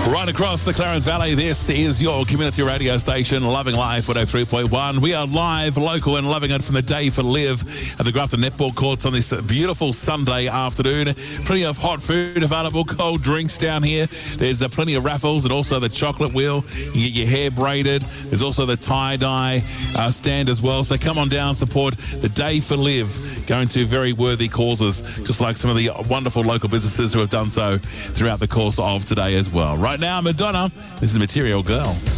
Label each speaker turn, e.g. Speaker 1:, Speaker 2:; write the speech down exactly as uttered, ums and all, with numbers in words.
Speaker 1: Right across the Clarence Valley, this is your community radio station, Loving Life one oh three point one. We are live, local and loving it from the Day for Live at the Grafton Netball Courts on this beautiful Sunday afternoon. Plenty of hot food available, cold drinks down here. There's uh, plenty of raffles and also the chocolate wheel. You get your hair braided. There's also the tie-dye uh, stand as well. So come on down, support the Day for Live, going to very worthy causes, just like some of the wonderful local businesses who have done so throughout the course of today as well. Right now, Madonna, this is Material Girl.